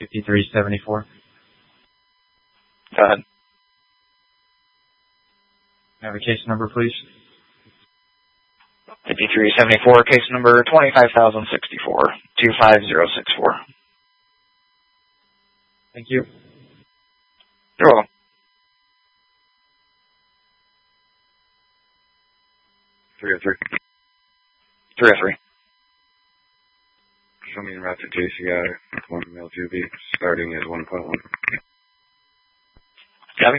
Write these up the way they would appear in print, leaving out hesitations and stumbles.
5374. Go ahead. Have a case number, please. 5374, case number 25064, 25064. Thank you. You're welcome. Three oh three. 303. Show me the route to JCI, 1 mil 2B, starting at 1.1. Copy.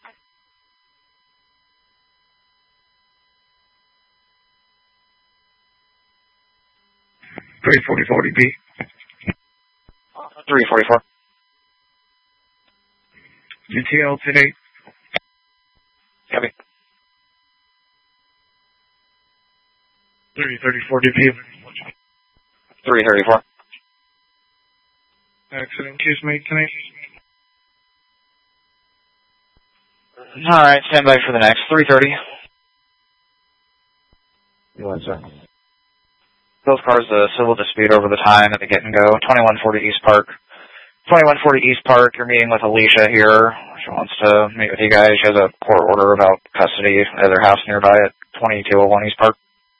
Three 4040B. 344. UTL today. Copy. 33040B. 334. Accident case made tonight. Alright, stand by for the next. 330. You want, sir? Both cars, the civil dispute over the time at the get and go. 2140 East Park. 2140 East Park, you're meeting with Alicia here. She wants to meet with you guys. She has a court order about custody at their house nearby at 2201 East Park.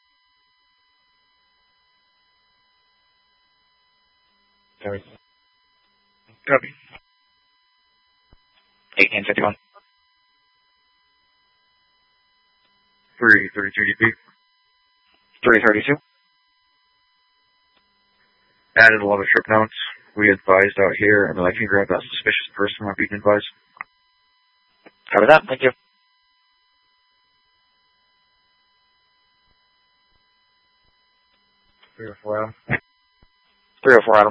Copy. Copy. 1851. 333DP. 332. Added a lot of trip mounts. We advised out here. I mean, I can grab that suspicious person while being advised. Cover that. Thank you. Three or four Adam. 304 Adam.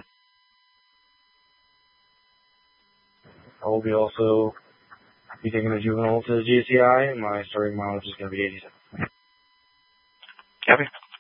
I will be also be taking a juvenile to the GCI, and my starting mileage is going to be 87. Copy.